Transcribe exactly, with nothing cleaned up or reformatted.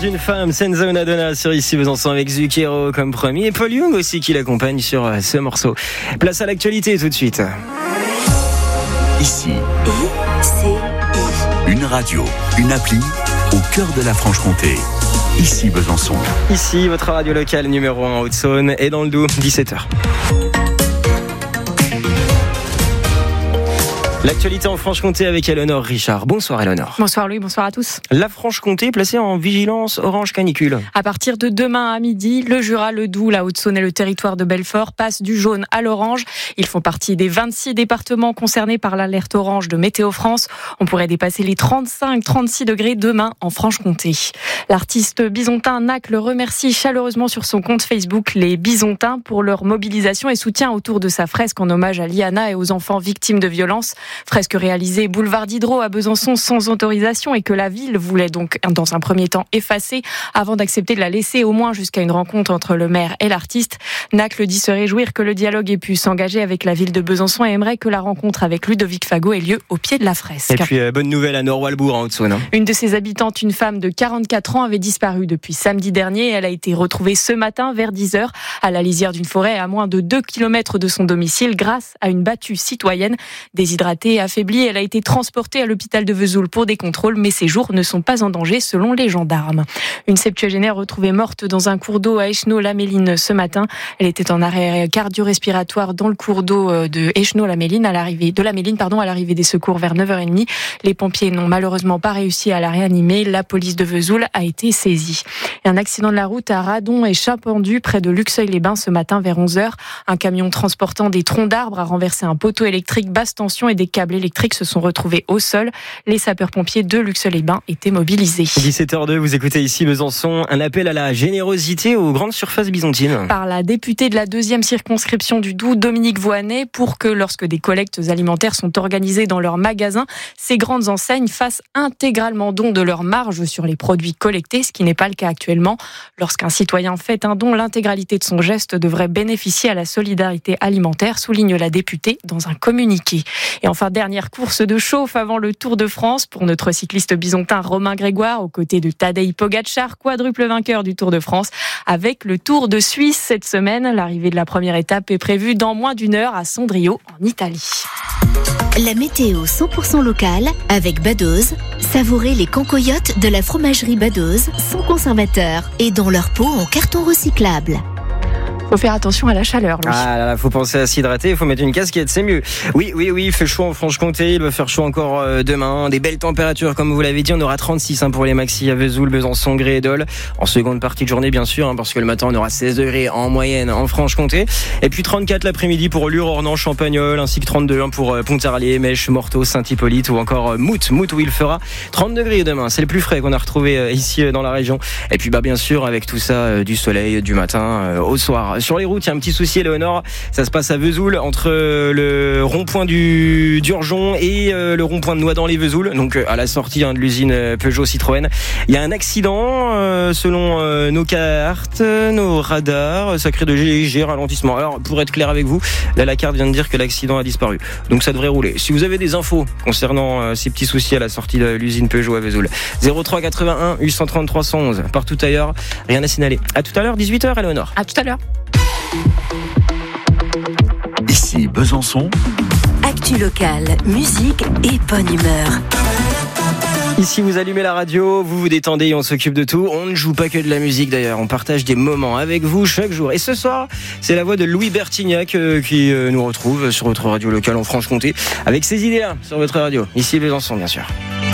une femme, Senza una donna sur Ici Besançon avec Zucchero comme promis et Paul Young aussi qui l'accompagne sur ce morceau. Place à l'actualité tout de suite. Ici, I C I. une radio, une appli au cœur de la Franche-Comté. Ici Besançon. Ici, votre radio locale numéro un en Haute-Saône et dans le Doubs, dix-sept heures. L'actualité en Franche-Comté avec Eleonore Richard. Bonsoir Eleonore. Bonsoir Louis, bonsoir à tous. La Franche-Comté placée en vigilance orange canicule. À partir de demain à midi, le Jura, le Doubs, la Haute-Saône et le territoire de Belfort passent du jaune à l'orange. Ils font partie des vingt-six départements concernés par l'alerte orange de Météo France. On pourrait dépasser les trente-cinq à trente-six degrés demain en Franche-Comté. L'artiste bisontin Nac le remercie chaleureusement sur son compte Facebook les Bisontins pour leur mobilisation et soutien autour de sa fresque en hommage à Liana et aux enfants victimes de violences. Fresque réalisée boulevard Diderot à Besançon sans autorisation et que la ville voulait donc dans un premier temps effacer avant d'accepter de la laisser au moins jusqu'à une rencontre entre le maire et l'artiste. Nac le dit se réjouir que le dialogue ait pu s'engager avec la ville de Besançon et aimerait que la rencontre avec Ludovic Fagot ait lieu au pied de la fresque. Et puis euh, bonne nouvelle à Nord-Walbourg en Haute-Saône. Hein. Une de ses habitantes, une femme de quarante-quatre ans, avait disparu depuis samedi dernier. Elle a été retrouvée ce matin vers dix heures à la lisière d'une forêt à moins de deux kilomètres de son domicile grâce à une battue citoyenne. Déshydratée et affaiblie, elle a été transportée à l'hôpital de Vesoul pour des contrôles, mais ses jours ne sont pas en danger selon les gendarmes. Une septuagénaire retrouvée morte dans un cours d'eau à Écheneau-la-Méline ce matin. Elle était en arrêt cardio-respiratoire dans le cours d'eau de Écheneau-la-Méline à l'arrivée de la Méline, pardon, à l'arrivée des secours vers neuf heures trente. Les pompiers n'ont malheureusement pas réussi à la réanimer. La police de Vesoul a été saisie. Et un accident de la route à Radon et Chapendu près de Luxeuil-les-Bains ce matin vers onze heures. Un camion transportant des troncs d'arbres a renversé un poteau électrique basse tension et des câbles électriques se sont retrouvés au sol. Les sapeurs-pompiers de Luxeuil-les-Bains étaient mobilisés. dix-sept heures deux, vous écoutez Ici Besançon, un appel à la générosité aux grandes surfaces byzantines. Par la députée de la deuxième circonscription du Doubs, Dominique Voinet, pour que lorsque des collectes alimentaires sont organisées dans leurs magasins, ces grandes enseignes fassent intégralement don de leur marge sur les produits collectés, ce qui n'est pas le cas actuellement. Lorsqu'un citoyen fait un don, l'intégralité de son geste devrait bénéficier à la solidarité alimentaire, souligne la députée dans un communiqué. Et enfin, dernière course de chauffe avant le Tour de France pour notre cycliste bisontin Romain Grégoire, aux côtés de Tadej Pogačar, quadruple vainqueur du Tour de France, avec le Tour de Suisse cette semaine. L'arrivée de la première étape est prévue dans moins d'une heure à Sondrio, en Italie. La météo cent pour cent locale avec Badoz. Savourez les cancoyotes de la fromagerie Badoz sans conservateur et dans leur pot en carton recyclable. Faut faire attention à la chaleur, Louis. Ah là là, faut penser à s'hydrater, il faut mettre une casquette, c'est mieux. Oui, oui, oui, il fait chaud en Franche-Comté, il va faire chaud encore euh, demain. Des belles températures, comme vous l'avez dit, on aura trente-six hein, pour les maxi à Vesoul, Besançon, Gré et Dole. En seconde partie de journée, bien sûr, hein, parce que le matin, on aura seize degrés en moyenne en Franche-Comté. Et puis trente-quatre l'après-midi pour Lure, Ornans, Champagnole, ainsi que trente-deux hein, pour euh, Pontarlier, Mèche, Morteau, Saint-Hippolyte ou encore euh, Mout, Mout où il fera trente degrés demain. C'est le plus frais qu'on a retrouvé euh, ici euh, dans la région. Et puis bah bien sûr, avec tout ça, euh, du soleil du matin euh, au soir. Sur les routes, il y a un petit souci, Eleonore, ça se passe à Vesoul entre le rond-point du d'Urgeon et le rond-point de Noix-dans-les-Vesoul, donc à la sortie hein, de l'usine Peugeot Citroën. Il y a un accident euh, selon euh, nos cartes, nos radars, ça crée de légers ralentissements. Alors pour être clair avec vous, là la carte vient de dire que l'accident a disparu, donc ça devrait rouler. Si vous avez des infos concernant euh, ces petits soucis à la sortie de l'usine Peugeot à Vesoul, zéro trois quatre-vingt-un huit cent trente trois cent onze, partout ailleurs, rien à signaler. À tout à l'heure, dix-huit heures, Eleonore. À tout à l'heure. Ici Besançon. Actu locale, musique et bonne humeur. Ici, vous allumez la radio, vous vous détendez et on s'occupe de tout. On ne joue pas que de la musique d'ailleurs, on partage des moments avec vous chaque jour. Et ce soir, c'est la voix de Louis Bertignac euh, qui euh, nous retrouve sur votre radio locale en Franche-Comté avec ses idées-là sur votre radio. Ici Besançon, bien sûr.